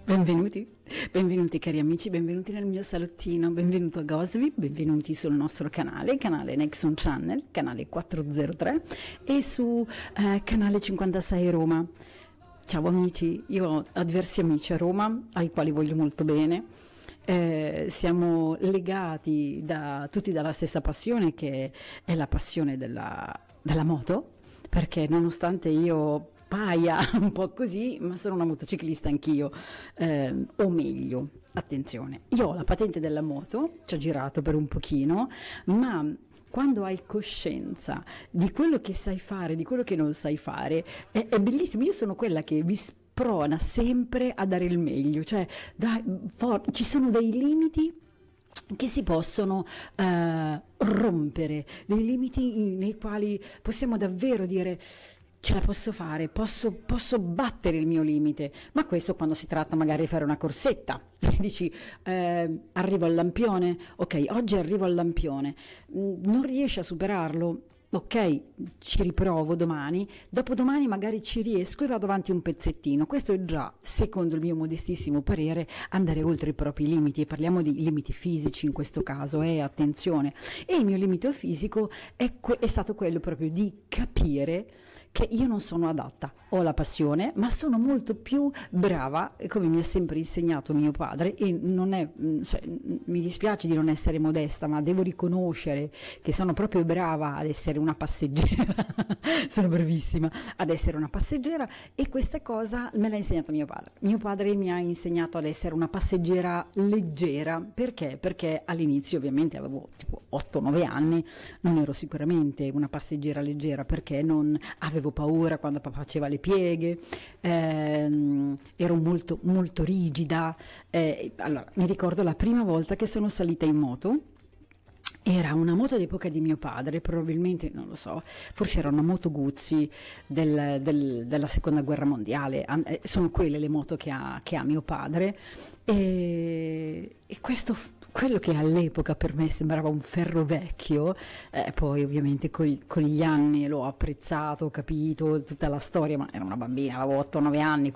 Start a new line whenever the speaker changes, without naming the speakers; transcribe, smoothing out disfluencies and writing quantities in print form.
Benvenuti, benvenuti cari amici, benvenuti nel mio salottino, benvenuto a Gosvi, benvenuti sul nostro canale Nexon Channel, canale 403 e su canale 56 Roma. Ciao amici, io ho diversi amici a Roma ai quali voglio molto bene. Siamo legati tutti dalla stessa passione, che è la passione della moto, perché nonostante io paia un po' così, ma sono una motociclista anch'io, o meglio, attenzione, io ho la patente della moto, ci ho girato per un pochino, ma quando hai coscienza di quello che sai fare, di quello che non sai fare, è bellissimo. Io sono quella che vi sprona sempre a dare il meglio, cioè ci sono dei limiti che si possono rompere, dei limiti nei quali possiamo davvero dire ce la posso fare, posso battere il mio limite, ma questo quando si tratta magari di fare una corsetta, dici arrivo al lampione, ok, oggi arrivo al lampione, non riesci a superarlo, ok, ci riprovo domani, dopodomani magari ci riesco e vado avanti un pezzettino. Questo è già, secondo il mio modestissimo parere, andare oltre i propri limiti, e parliamo di limiti fisici in questo caso, attenzione. E il mio limite fisico è stato quello proprio di capire che io non sono adatta, ho la passione, ma sono molto più brava, come mi ha sempre insegnato mio padre, e non è, mi dispiace di non essere modesta, ma devo riconoscere che sono proprio brava ad essere una passeggera, sono bravissima ad essere una passeggera, e questa cosa me l'ha insegnata mio padre. Mio padre mi ha insegnato ad essere una passeggera leggera, perché? Perché all'inizio ovviamente avevo tipo 8-9 anni, non ero sicuramente una passeggera leggera, perché non avevo paura quando papà faceva le pieghe, ero molto molto rigida. Allora mi ricordo la prima volta che sono salita in moto. Era una moto d'epoca di mio padre, probabilmente, non lo so, forse era una moto Guzzi della seconda guerra mondiale, sono quelle le moto che ha mio padre, e quello che all'epoca per me sembrava un ferro vecchio, poi ovviamente con gli anni l'ho apprezzato, ho capito tutta la storia, ma ero una bambina, avevo 8-9 anni,